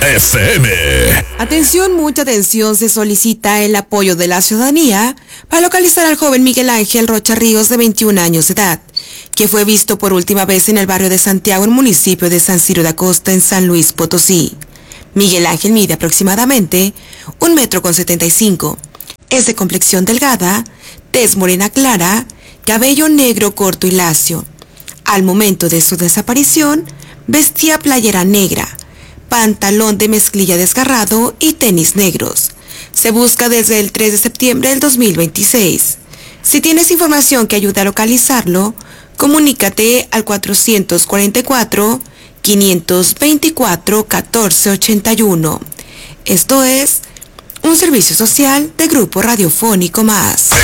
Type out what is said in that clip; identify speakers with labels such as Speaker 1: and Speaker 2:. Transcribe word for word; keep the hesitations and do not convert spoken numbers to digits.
Speaker 1: F M.
Speaker 2: Atención, mucha atención, se solicita el apoyo de la ciudadanía para localizar al joven Miguel Ángel Rocha Ríos, de veintiún años de edad, que fue visto por última vez en el barrio de Santiago, en el municipio de San Ciro de Acosta, en San Luis Potosí. Miguel Ángel mide aproximadamente un metro con setenta y cinco. Es de complexión delgada, tez morena clara, cabello negro corto y lacio. Al momento de su desaparición, vestía playera negra, pantalón de mezclilla desgarrado y tenis negros. Se busca desde el tres de septiembre del dos mil veintiséis. Si tienes información que ayude a localizarlo, comunícate al cuatrocientos cuarenta y cuatro, quinientos veinticuatro, catorce ochenta y uno. Esto es un servicio social de Grupo Radiofónico Más.